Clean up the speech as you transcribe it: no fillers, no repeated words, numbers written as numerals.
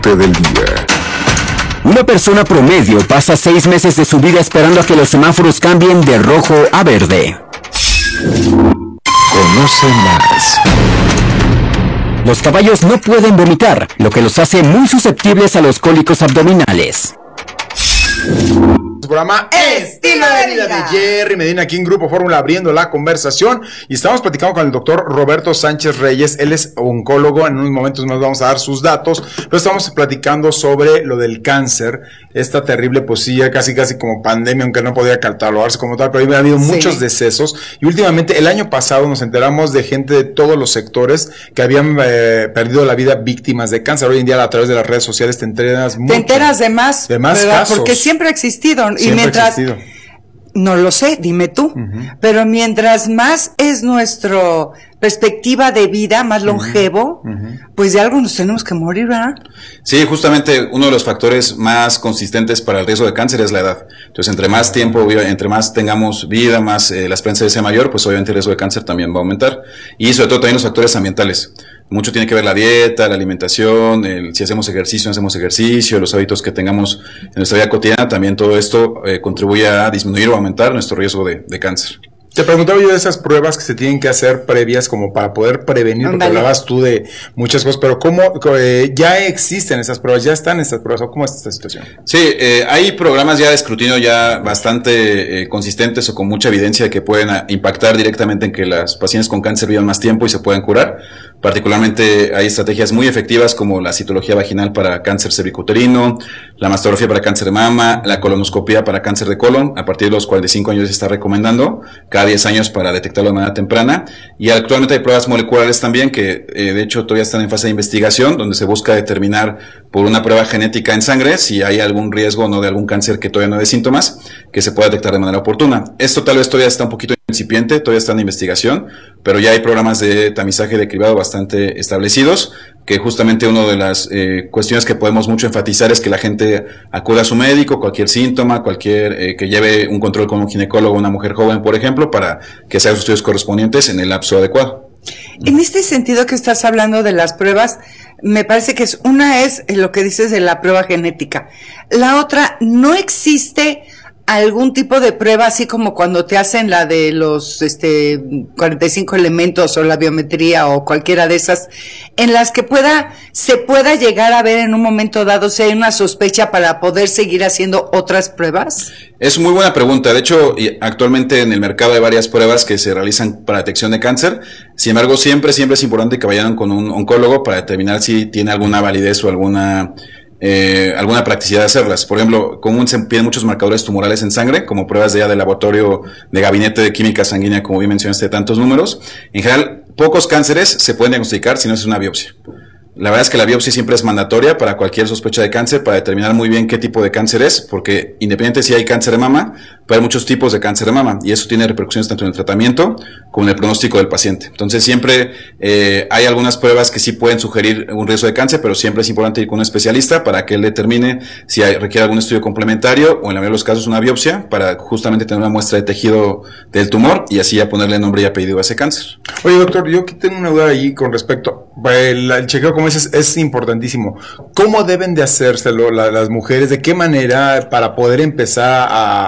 del día. Una persona promedio pasa 6 meses de su vida esperando a que los semáforos cambien de rojo a verde. Conoce más. Los caballos no pueden vomitar, lo que los hace muy susceptibles a los cólicos abdominales. Programa Estilo de Vida de Jerry Medina aquí en Grupo Fórmula abriendo la conversación y estamos platicando con el doctor Roberto Sánchez Reyes. Él es oncólogo, en unos momentos más vamos a dar sus datos, pero estamos platicando sobre lo del cáncer, esta terrible posilla, casi como pandemia, aunque no podía catalogarse como tal, pero ha habido muchos decesos y últimamente el año pasado nos enteramos de gente de todos los sectores que habían perdido la vida víctimas de cáncer. Hoy en día a través de las redes sociales te enteras mucho. Te enteras de más casos. Porque siempre ha existido. Y siempre mientras, no lo sé, dime tú, pero mientras más es nuestra perspectiva de vida, más longevo, pues de algo nos tenemos que morir, ¿verdad? Sí, justamente uno de los factores más consistentes para el riesgo de cáncer es la edad. Entonces, entre más tiempo, entre más tengamos vida, más la esperanza de vida sea mayor, pues obviamente el riesgo de cáncer también va a aumentar. Y sobre todo también los factores ambientales. Mucho tiene que ver la dieta, la alimentación, si hacemos ejercicio, no hacemos ejercicio, los hábitos que tengamos en nuestra vida cotidiana, también todo esto contribuye a disminuir o aumentar nuestro riesgo de cáncer. Te preguntaba yo de esas pruebas que se tienen que hacer previas como para poder prevenir, porque hablabas tú de muchas cosas, pero ¿cómo ya existen esas pruebas? ¿Ya están estas pruebas? ¿O cómo es esta situación? Sí, hay programas ya de escrutinio ya bastante consistentes o con mucha evidencia que pueden impactar directamente en que las pacientes con cáncer vivan más tiempo y se puedan curar. Particularmente hay estrategias muy efectivas como la citología vaginal para cáncer cervicuterino, la mastografía para cáncer de mama, la colonoscopia para cáncer de colon. A partir de los 45 años se está recomendando cada 10 años para detectarlo de manera temprana. Y actualmente hay pruebas moleculares también que de hecho todavía están en fase de investigación, donde se busca determinar por una prueba genética en sangre si hay algún riesgo o no de algún cáncer que todavía no dé síntomas, que se pueda detectar de manera oportuna. Esto tal vez todavía está un poquito incipiente, todavía está en investigación, pero ya hay programas de tamizaje de cribado bastante establecidos, que justamente una de las cuestiones que podemos mucho enfatizar es que la gente acuda a su médico, cualquier síntoma, que lleve un control con un ginecólogo, una mujer joven, por ejemplo, para que se hagan sus estudios correspondientes en el lapso adecuado. En este sentido que estás hablando de las pruebas, me parece que una es lo que dices de la prueba genética. La otra, no existe algún tipo de prueba, así como cuando te hacen la de los 45 elementos o la biometría o cualquiera de esas, en las que se pueda llegar a ver en un momento dado si hay una sospecha para poder seguir haciendo otras pruebas? Es muy buena pregunta. De hecho, actualmente en el mercado hay varias pruebas que se realizan para detección de cáncer. Sin embargo, siempre es importante que vayan con un oncólogo para determinar si tiene alguna validez o alguna practicidad de hacerlas. Por ejemplo, común se piden muchos marcadores tumorales en sangre, como pruebas de laboratorio de gabinete de química sanguínea, como bien mencionaste, de tantos números. En general, pocos cánceres se pueden diagnosticar si no es una biopsia. La verdad es que la biopsia siempre es mandatoria para cualquier sospecha de cáncer, para determinar muy bien qué tipo de cáncer es, porque independiente si hay cáncer de mama, puede haber muchos tipos de cáncer de mama, y eso tiene repercusiones tanto en el tratamiento como en el pronóstico del paciente. Entonces siempre hay algunas pruebas que sí pueden sugerir un riesgo de cáncer, pero siempre es importante ir con un especialista para que él determine si requiere algún estudio complementario o en la mayoría de los casos una biopsia, para justamente tener una muestra de tejido del tumor y así ya ponerle nombre y apellido a ese cáncer. Oye, doctor, yo aquí tengo una duda ahí con respecto, el chequeo, como dices, es importantísimo. ¿Cómo deben de hacérselo las mujeres? ¿De qué manera para poder empezar